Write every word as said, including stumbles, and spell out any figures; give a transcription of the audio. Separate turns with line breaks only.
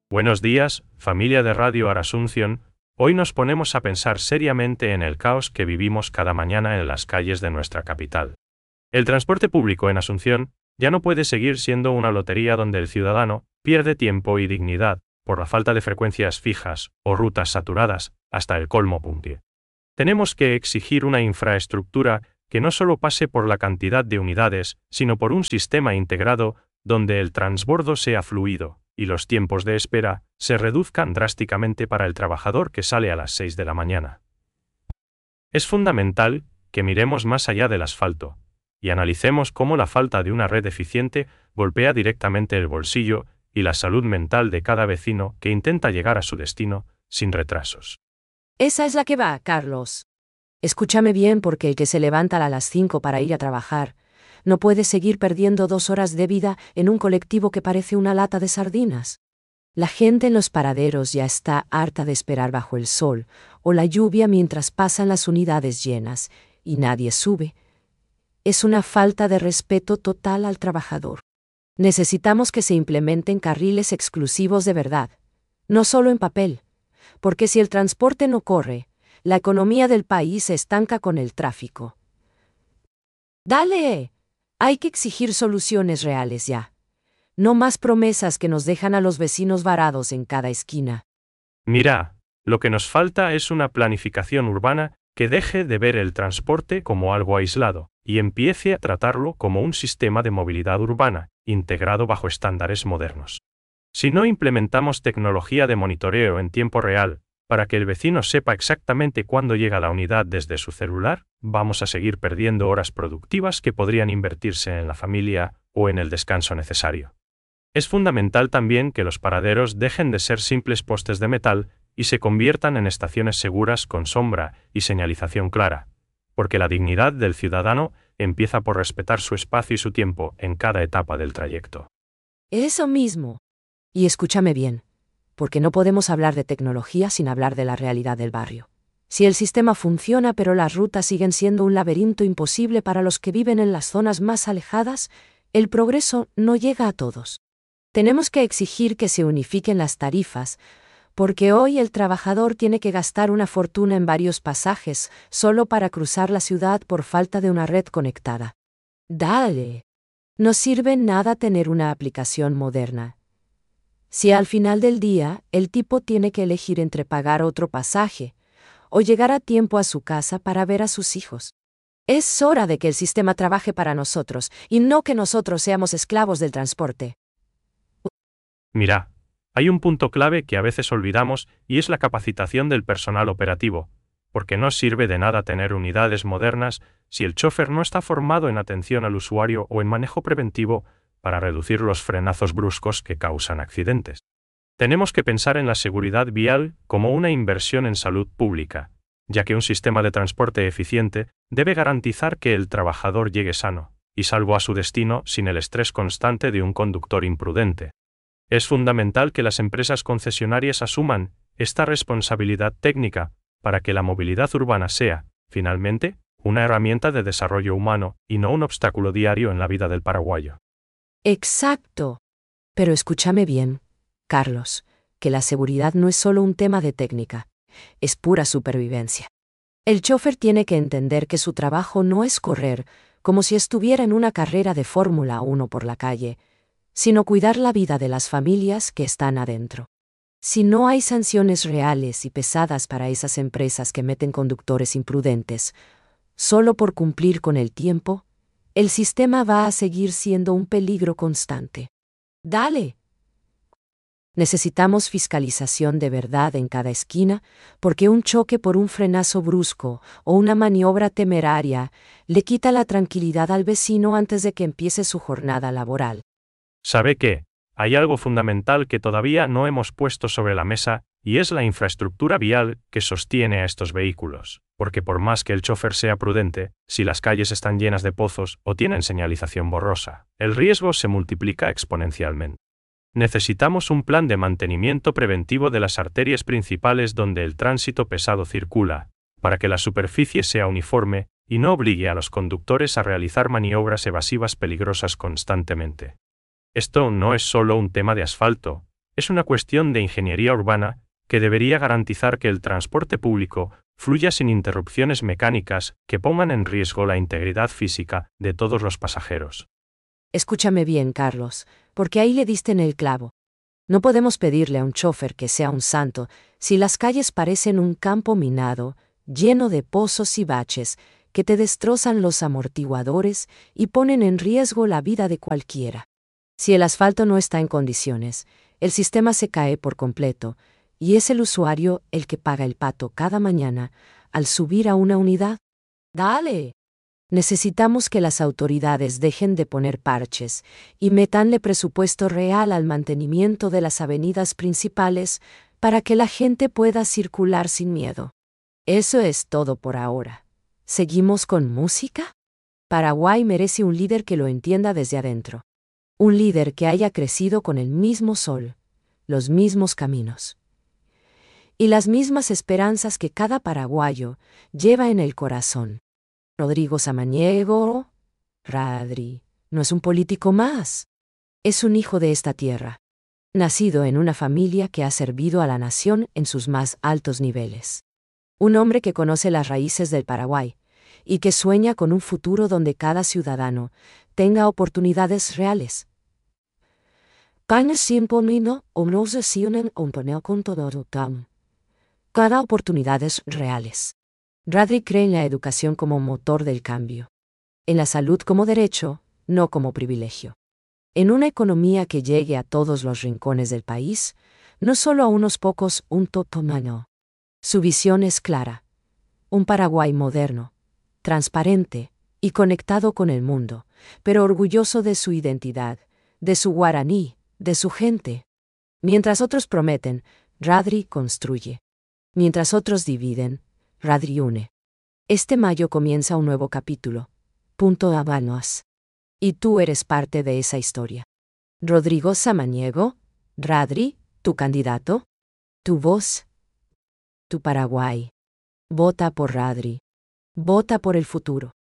Buenos días, familia de Radio Asunción. Hoy nos ponemos a pensar seriamente en el caos que vivimos cada mañana en las calles de nuestra capital. El transporte público en Asunción ya no puede seguir siendo una lotería donde el ciudadano pierde tiempo y dignidad por la falta de frecuencias fijas o rutas saturadas hasta el colmo puntie. Tenemos que exigir una infraestructura que no solo pase por la cantidad de unidades, sino por un sistema integrado donde el transbordo sea fluido y los tiempos de espera se reduzcan drásticamente para el trabajador que sale a las seis de la mañana. Es fundamental que miremos más allá del asfalto y analicemos cómo la falta de una red eficiente golpea directamente el bolsillo y la salud mental de cada vecino que intenta llegar a su destino sin retrasos.
Esa es la que va, Carlos. Escúchame bien, porque el que se levanta a las cinco para ir a trabajar no puede seguir perdiendo dos horas de vida en un colectivo que parece una lata de sardinas. La gente en los paraderos ya está harta de esperar bajo el sol o la lluvia mientras pasan las unidades llenas y nadie sube. Es una falta de respeto total al trabajador. Necesitamos que se implementen carriles exclusivos de verdad, no solo en papel, porque si el transporte no corre, la economía del país se estanca con el tráfico. ¡Dale! Hay que exigir soluciones reales ya. No más promesas que nos dejan a los vecinos varados en cada esquina.
Mira, lo que nos falta es una planificación urbana que deje de ver el transporte como algo aislado y empiece a tratarlo como un sistema de movilidad urbana, integrado bajo estándares modernos. Si no implementamos tecnología de monitoreo en tiempo real, para que el vecino sepa exactamente cuándo llega la unidad desde su celular, vamos a seguir perdiendo horas productivas que podrían invertirse en la familia o en el descanso necesario. Es fundamental también que los paraderos dejen de ser simples postes de metal y se conviertan en estaciones seguras con sombra y señalización clara, porque la dignidad del ciudadano empieza por respetar su espacio y su tiempo en cada etapa del trayecto.
Eso mismo. Y escúchame bien, porque no podemos hablar de tecnología sin hablar de la realidad del barrio. Si el sistema funciona pero las rutas siguen siendo un laberinto imposible para los que viven en las zonas más alejadas, el progreso no llega a todos. Tenemos que exigir que se unifiquen las tarifas, porque hoy el trabajador tiene que gastar una fortuna en varios pasajes solo para cruzar la ciudad por falta de una red conectada. Dale. No sirve nada tener una aplicación moderna si al final del día el tipo tiene que elegir entre pagar otro pasaje o llegar a tiempo a su casa para ver a sus hijos. Es hora de que el sistema trabaje para nosotros y no que nosotros seamos esclavos del transporte.
Mira, hay un punto clave que a veces olvidamos y es la capacitación del personal operativo, porque no sirve de nada tener unidades modernas si el chofer no está formado en atención al usuario o en manejo preventivo para reducir los frenazos bruscos que causan accidentes. Tenemos que pensar en la seguridad vial como una inversión en salud pública, ya que un sistema de transporte eficiente debe garantizar que el trabajador llegue sano y salvo a su destino sin el estrés constante de un conductor imprudente. Es fundamental que las empresas concesionarias asuman esta responsabilidad técnica para que la movilidad urbana sea, finalmente, una herramienta de desarrollo humano y no un obstáculo diario en la vida del paraguayo.
Exacto. Pero escúchame bien, Carlos, que la seguridad no es solo un tema de técnica, es pura supervivencia. El chofer tiene que entender que su trabajo no es correr como si estuviera en una carrera de Fórmula uno por la calle, sino cuidar la vida de las familias que están adentro. Si no hay sanciones reales y pesadas para esas empresas que meten conductores imprudentes, solo por cumplir con el tiempo, el sistema va a seguir siendo un peligro constante. Dale. Necesitamos fiscalización de verdad en cada esquina, porque un choque por un frenazo brusco o una maniobra temeraria le quita la tranquilidad al vecino antes de que empiece su jornada laboral.
¿Sabe qué? Hay algo fundamental que todavía no hemos puesto sobre la mesa, y es la infraestructura vial que sostiene a estos vehículos, porque por más que el chofer sea prudente, si las calles están llenas de pozos o tienen señalización borrosa, el riesgo se multiplica exponencialmente. Necesitamos un plan de mantenimiento preventivo de las arterias principales donde el tránsito pesado circula, para que la superficie sea uniforme y no obligue a los conductores a realizar maniobras evasivas peligrosas constantemente. Esto no es solo un tema de asfalto, Es una cuestión de ingeniería urbana que debería garantizar que el transporte público fluya sin interrupciones mecánicas que pongan en riesgo la integridad física de todos los pasajeros.
Escúchame bien, Carlos, porque ahí le diste en el clavo. No podemos pedirle a un chofer que sea un santo si las calles parecen un campo minado, lleno de pozos y baches, que te destrozan los amortiguadores y ponen en riesgo la vida de cualquiera. Si el asfalto no está en condiciones, el sistema se cae por completo, y es el usuario el que paga el pato cada mañana al subir a una unidad. ¡Dale! Necesitamos que las autoridades dejen de poner parches y metanle presupuesto real al mantenimiento de las avenidas principales para que la gente pueda circular sin miedo. Eso es todo por ahora. ¿Seguimos con música? Paraguay merece un líder que lo entienda desde adentro. Un líder que haya crecido con el mismo sol, los mismos caminos y las mismas esperanzas que cada paraguayo lleva en el corazón. Rodrigo Samaniego, Radri, no es un político más. Es un hijo de esta tierra, nacido en una familia que ha servido a la nación en sus más altos niveles. Un hombre que conoce las raíces del Paraguay y que sueña con un futuro donde cada ciudadano tenga oportunidades reales. Cada oportunidades reales. Radri cree en la educación como motor del cambio. En la salud como derecho, no como privilegio. En una economía que llegue a todos los rincones del país, no solo a unos pocos, un totomano. Su visión es clara. Un Paraguay moderno, transparente y conectado con el mundo, pero orgulloso de su identidad, de su guaraní, de su gente. Mientras otros prometen, Radri construye. Mientras otros dividen, Radri une. Este mayo comienza un nuevo capítulo. Punto Habanos. Y tú eres parte de esa historia. Rodrigo Samaniego, Radri, tu candidato, tu voz, tu Paraguay. Vota por Radri. Vota por el futuro.